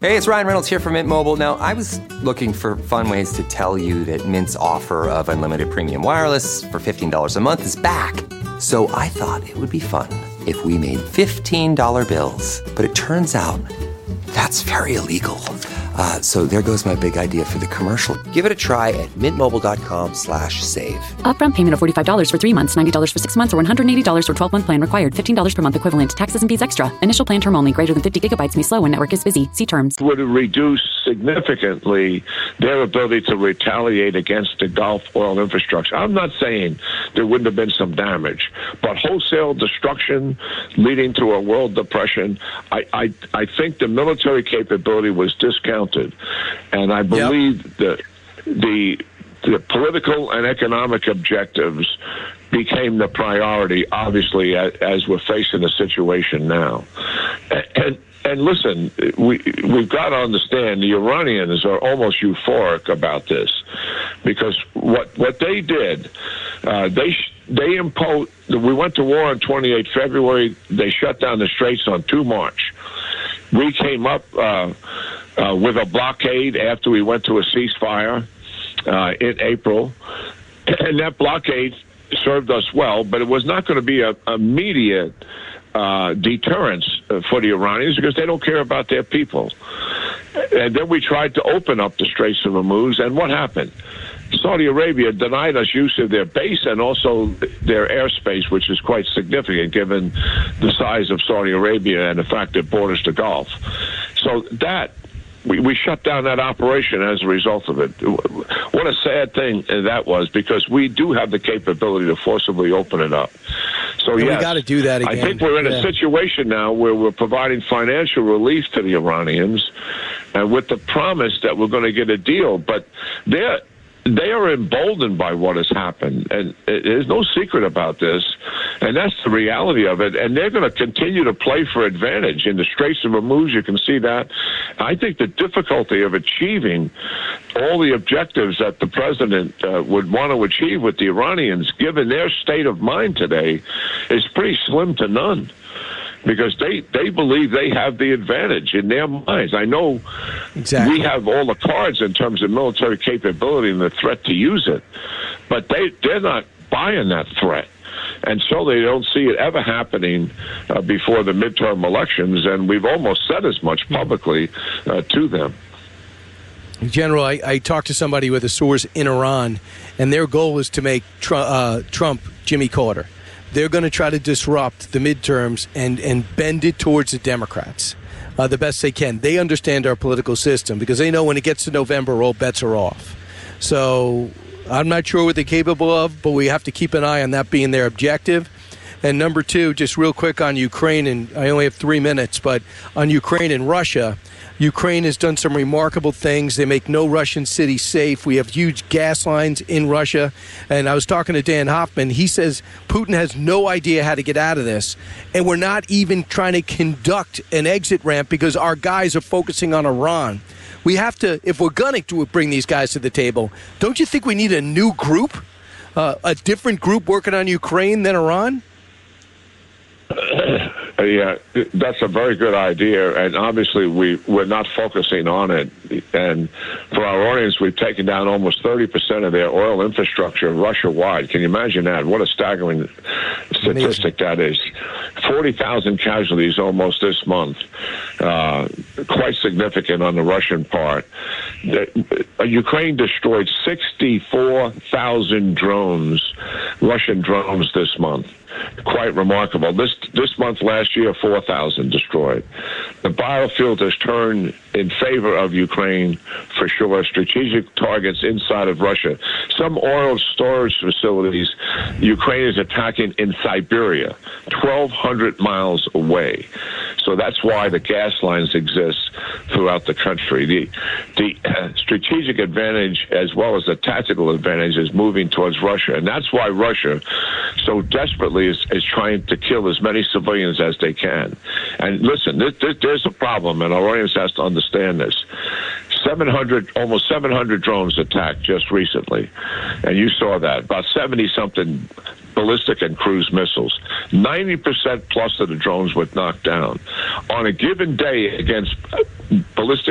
Hey, it's Ryan Reynolds here from Mint Mobile. Now, I was looking for fun ways to tell you that Mint's offer of unlimited premium wireless for $15 a month is back. So I thought it would be fun if we made $15 bills. But it turns out that's very illegal. So there goes my big idea for the commercial. Give it a try at mintmobile.com/save. Upfront payment of $45 for 3 months, $90 for 6 months, or $180 for 12-month plan required. $15 per month equivalent. Taxes and fees extra. Initial plan term only. Greater than 50 gigabytes may slow when network is busy. See terms. Would reduce significantly their ability to retaliate against the Gulf oil infrastructure. I'm not saying there wouldn't have been some damage, but wholesale destruction leading to a world depression, I think the military capability was discounted. And I believe that the political and economic objectives became the priority, obviously, as we're facing the situation now. And listen, we've got to understand the Iranians are almost euphoric about this, because what they did, they imposed. We went to war on 28 February. They shut down the Straits on 2 March. We came up with a blockade after we went to a ceasefire in April, and that blockade served us well, but it was not going to be an immediate deterrence for the Iranians, because they don't care about their people. And then we tried to open up the Straits of Hormuz, and what happened? Saudi Arabia denied us use of their base and also their airspace, which is quite significant given the size of Saudi Arabia and the fact it borders the Gulf. So that we shut down that operation as a result of it. What a sad thing that was, because we do have the capability to forcibly open it up. So yes, we got to do that again. I think we're in a situation now where we're providing financial relief to the Iranians, and with the promise that we're going to get a deal. But they are emboldened by what has happened, and there's no secret about this, and that's the reality of it. And they're going to continue to play for advantage in the Straits of Hormuz. You can see that. I think the difficulty of achieving all the objectives that the president would want to achieve with the Iranians, given their state of mind today, is pretty slim to none, because they believe they have the advantage in their minds. I know exactly. We have all the cards in terms of military capability and the threat to use it, but they're not buying that threat. And so they don't see it ever happening before the midterm elections, and we've almost said as much publicly to them. General, I talked to somebody with a source in Iran, and their goal is to make Trump Jimmy Carter. They're going to try to disrupt the midterms and bend it towards the Democrats the best they can. They understand our political system, because they know when it gets to November, all bets are off. So I'm not sure what they're capable of, but we have to keep an eye on that being their objective. And number two, just real quick on Ukraine, and I only have 3 minutes, but on Ukraine and Russia, Ukraine has done some remarkable things. They make no Russian city safe. We have huge gas lines in Russia. And I was talking to Dan Hoffman. He says Putin has no idea how to get out of this. And we're not even trying to conduct an exit ramp because our guys are focusing on Iran. We have to, if we're going to bring these guys to the table, don't you think we need a new group, a different group working on Ukraine than Iran? Yeah, that's a very good idea, and obviously we're not focusing on it. And for our audience, we've taken down almost 30% of their oil infrastructure Russia-wide. Can you imagine that? What a staggering statistic that is. 40,000 casualties almost this month. Quite significant on the Russian part. Ukraine destroyed 64,000 drones, Russian drones, this month. Quite remarkable. This month last year, 4,000 destroyed. The battlefield has turned in favor of Ukraine for sure. Strategic targets inside of Russia. Some oil storage facilities Ukraine is attacking in Siberia, 1,200 miles away. So that's why the gas lines exist throughout the country. The strategic advantage as well as the tactical advantage is moving towards Russia. And that's why Russia so desperately is trying to kill as many civilians as they can. And listen, there's a problem, and our audience has to understand this. Almost 700 drones attacked just recently. And you saw that. About 70-something ballistic and cruise missiles. 90% plus of the drones were knocked down. On a given day against ballistic